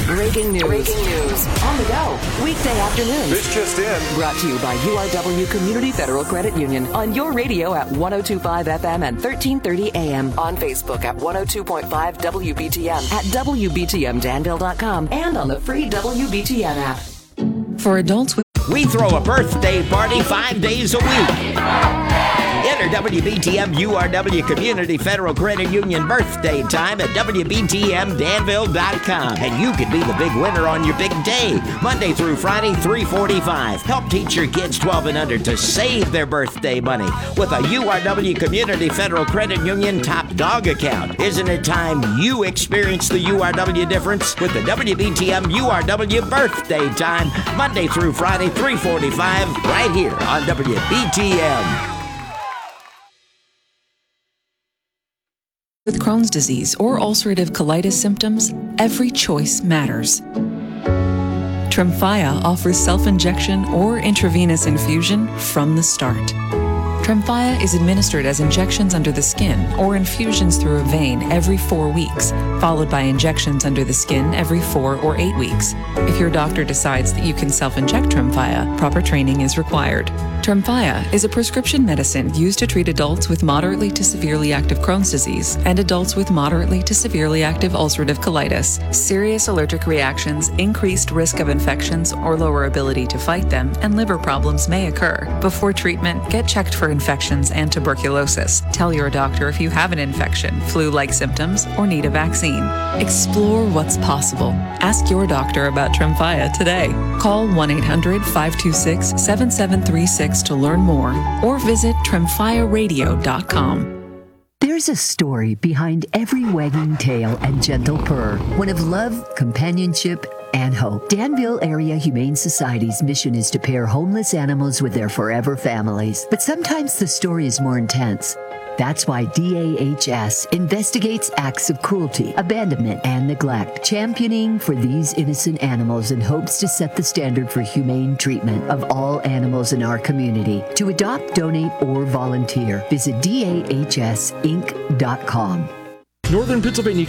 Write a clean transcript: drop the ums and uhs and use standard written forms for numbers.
Breaking news. On the go. Weekday afternoons. This just in. Brought to you by URW Community Federal Credit Union. On your radio at 102.5 FM and 1330 AM. On Facebook at 102.5 WBTM. At WBTMDanville.com. And on the free WBTM app. For adults with... We throw a birthday party 5 days a week. Enter WBTM URW Community Federal Credit Union birthday time at WBTMDanville.com. And you could be the big winner on your big day. Monday through Friday, 3:45. Help teach your kids 12 and under to save their birthday money with a URW Community Federal Credit Union Top Dog account. Isn't it time you experience the URW difference with the WBTM URW birthday time? Monday through Friday, 3:45, right here on WBTM. With Crohn's disease or ulcerative colitis symptoms, every choice matters. Tremfya offers self-injection or intravenous infusion from the start. Tremfya is administered as injections under the skin or infusions through a vein every 4 weeks, followed by injections under the skin every 4 or 8 weeks. If your doctor decides that you can self-inject Tremfya, proper training is required. Tremfya is a prescription medicine used to treat adults with moderately to severely active Crohn's disease and adults with moderately to severely active ulcerative colitis. Serious allergic reactions, increased risk of infections or lower ability to fight them, and liver problems may occur. Before treatment, get checked for infections and tuberculosis. Tell your doctor if you have an infection, flu-like symptoms, or need a vaccine. Explore what's possible. Ask your doctor about Tremfya today. Call 1-800-526-7736 to learn more, or visit tremfyaradio.com. There's a story behind every wagging tail and gentle purr, one of love, companionship, and hope. Danville Area Humane Society's mission is to pair homeless animals with their forever families. But sometimes the story is more intense. That's why DAHS investigates acts of cruelty, abandonment, and neglect, championing for these innocent animals in hopes to set the standard for humane treatment of all animals in our community. To adopt, donate, or volunteer, visit DAHSinc.com. Northern Pennsylvania